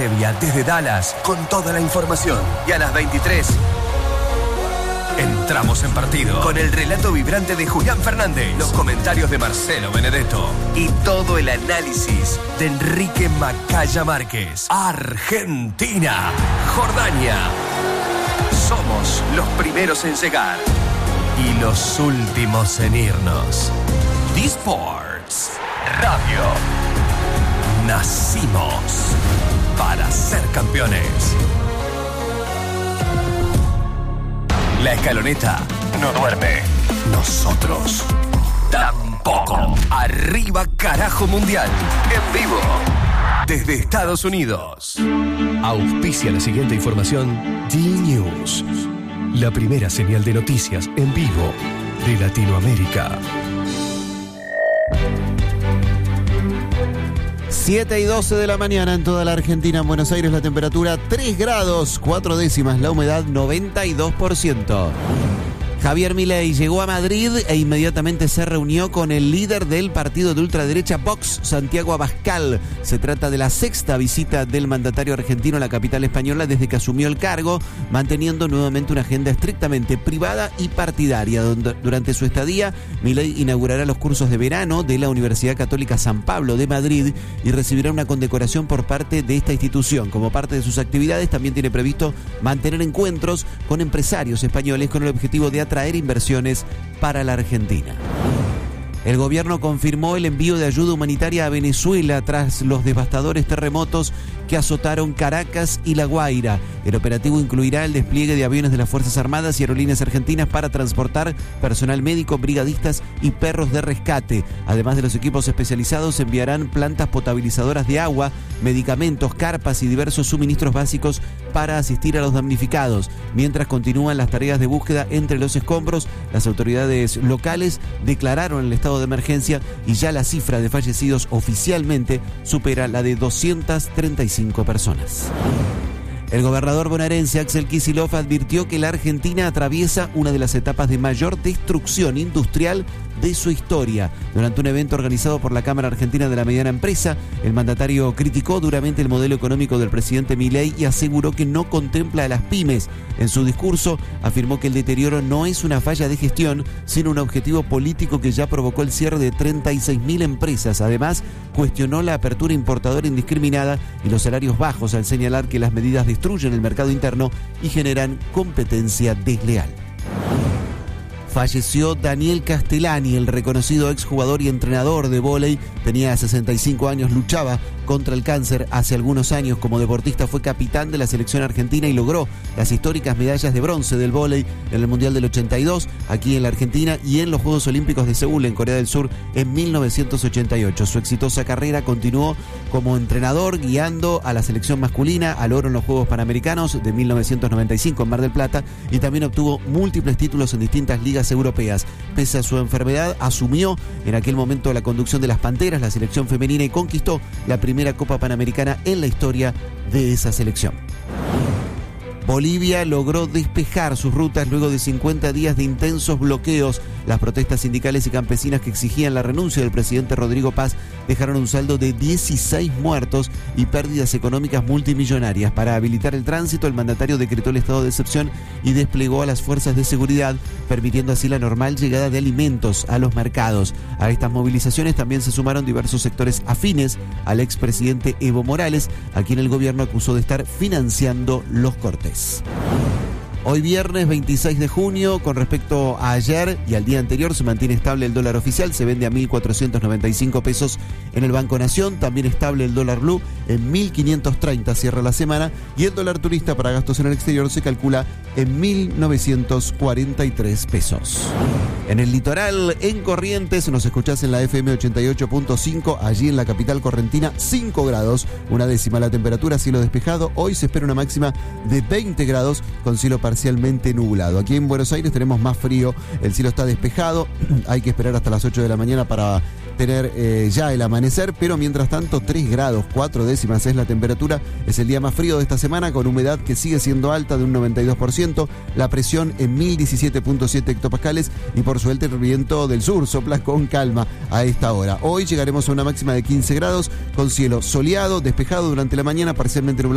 previa desde Dallas con toda la información. Y a las 23 entramos en partido con el relato vibrante de Julián Fernández, los comentarios de Marcelo Benedetto y todo el análisis de Enrique Macaya Márquez. Argentina, Jordania. Somos los primeros en llegar y los últimos en irnos. D-Sports Radio. Nacimos para ser campeones. La escaloneta no duerme. Nosotros tampoco. Arriba carajo mundial. En vivo. Desde Estados Unidos. Auspicia la siguiente información. D-News. La primera señal de noticias en vivo de Latinoamérica. 7:12 de la mañana en toda la Argentina. En Buenos Aires la temperatura 3 grados, 4 décimas, la humedad 92%. Javier Milei llegó a Madrid e inmediatamente se reunió con el líder del partido de ultraderecha Vox, Santiago Abascal. Se trata de la sexta visita del mandatario argentino a la capital española desde que asumió el cargo, manteniendo nuevamente una agenda estrictamente privada y partidaria. Durante su estadía, Milei inaugurará los cursos de verano de la Universidad Católica San Pablo de Madrid y recibirá una condecoración por parte de esta institución. Como parte de sus actividades, también tiene previsto mantener encuentros con empresarios españoles con el objetivo de atraer inversiones para la Argentina. El gobierno confirmó el envío de ayuda humanitaria a Venezuela tras los devastadores terremotos que azotaron Caracas y La Guaira. El operativo incluirá el despliegue de aviones de las Fuerzas Armadas y aerolíneas argentinas para transportar personal médico, brigadistas y perros de rescate. Además de los equipos especializados, enviarán plantas potabilizadoras de agua, medicamentos, carpas y diversos suministros básicos para asistir a los damnificados. Mientras continúan las tareas de búsqueda entre los escombros, las autoridades locales declararon el estado de emergencia y ya la cifra de fallecidos oficialmente supera la de 235 personas. El gobernador bonaerense Axel Kicillof advirtió que la Argentina atraviesa una de las etapas de mayor destrucción industrial de su historia. Durante un evento organizado por la Cámara Argentina de la Mediana Empresa, el mandatario criticó duramente el modelo económico del presidente Milei y aseguró que no contempla a las pymes. En su discurso, afirmó que el deterioro no es una falla de gestión, sino un objetivo político que ya provocó el cierre de 36.000 empresas. Además, cuestionó la apertura importadora indiscriminada y los salarios bajos al señalar que las medidas destruyen el mercado interno y generan competencia desleal. Falleció Daniel Castellani, el reconocido exjugador y entrenador de vóley. Tenía 65 años, luchaba contra el cáncer hace algunos años. Como deportista fue capitán de la selección argentina y logró las históricas medallas de bronce del vóley en el Mundial del 82, aquí en la Argentina, y en los Juegos Olímpicos de Seúl, en Corea del Sur, en 1988. Su exitosa carrera continuó como entrenador, guiando a la selección masculina al oro en los Juegos Panamericanos de 1995 en Mar del Plata, y también obtuvo múltiples títulos en distintas ligas europeas. Pese a su enfermedad, asumió en aquel momento la conducción de las Panteras, la selección femenina, y conquistó la primera Copa Panamericana en la historia de esa selección. Bolivia logró despejar sus rutas luego de 50 días de intensos bloqueos. Las protestas sindicales y campesinas que exigían la renuncia del presidente Rodrigo Paz dejaron un saldo de 16 muertos y pérdidas económicas multimillonarias. Para habilitar el tránsito, el mandatario decretó el estado de excepción y desplegó a las fuerzas de seguridad, permitiendo así la normal llegada de alimentos a los mercados. A estas movilizaciones también se sumaron diversos sectores afines al expresidente Evo Morales, a quien el gobierno acusó de estar financiando los cortes. Hoy viernes 26 de junio, con respecto a ayer y al día anterior, se mantiene estable el dólar oficial, se vende a 1.495 pesos en el Banco Nación, también estable el dólar blue en 1.530, cierra la semana, y el dólar turista para gastos en el exterior se calcula en 1.943 pesos. En el litoral, en Corrientes, nos escuchás en la FM 88.5, allí en la capital correntina, 5 grados, una décima la temperatura, cielo despejado. Hoy se espera una máxima de 20 grados con cielo parcialmente nublado. Aquí en Buenos Aires tenemos más frío, el cielo está despejado, hay que esperar hasta las 8 de la mañana para tener ya el amanecer, pero mientras tanto 3 grados, 4 décimas es la temperatura, es el día más frío de esta semana, con humedad que sigue siendo alta de un 92%, la presión en 1017.7 hectopascales y por suerte el viento del sur sopla con calma a esta hora. Hoy llegaremos a una máxima de 15 grados con cielo soleado, despejado durante la mañana, parcialmente nublado